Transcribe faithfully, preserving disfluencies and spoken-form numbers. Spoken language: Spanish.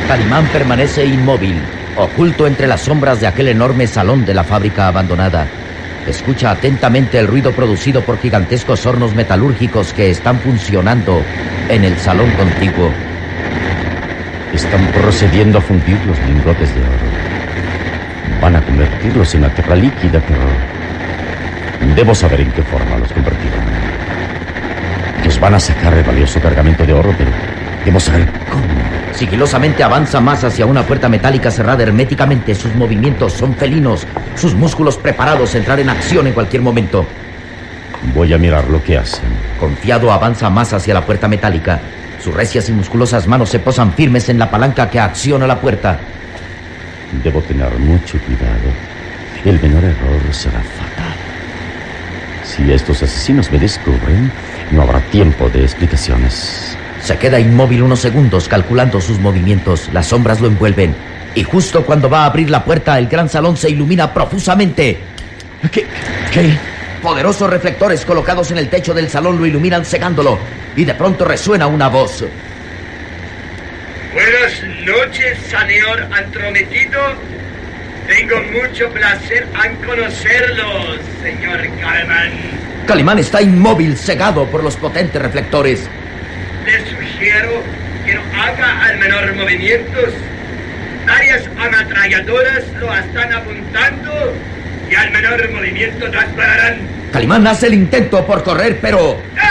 Calimán permanece inmóvil, oculto entre las sombras de aquel enorme salón de la fábrica abandonada. Escucha atentamente el ruido producido por gigantescos hornos metalúrgicos que están funcionando en el salón contiguo. Están procediendo a fundir los lingotes de oro. Van a convertirlos en la tierra líquida, pero debo saber en qué forma los convertirán. Nos van a sacar el valioso cargamento de oro, pero debo saber cómo. Sigilosamente avanza más hacia una puerta metálica cerrada herméticamente. Sus movimientos son felinos, sus músculos preparados a entrar en acción en cualquier momento. Voy a mirar lo que hacen. Confiado avanza más hacia la puerta metálica. Sus recias y musculosas manos se posan firmes en la palanca que acciona la puerta. Debo tener mucho cuidado. El menor error será fatal. Si estos asesinos me descubren, no habrá tiempo de explicaciones. Se queda inmóvil unos segundos calculando sus movimientos. Las sombras lo envuelven. Y justo cuando va a abrir la puerta, el gran salón se ilumina profusamente. ¿Qué? ¿Qué? Poderosos reflectores colocados en el techo del salón lo iluminan cegándolo. Y de pronto resuena una voz. Buenas noches, señor Andrometido. Tengo mucho placer en conocerlo, señor Calimán. Calimán está inmóvil, cegado por los potentes reflectores. Le sugiero que no haga al menor movimientos. Varias ametralladoras lo están apuntando y al menor movimiento dispararán. Calimán hace el intento por correr, pero...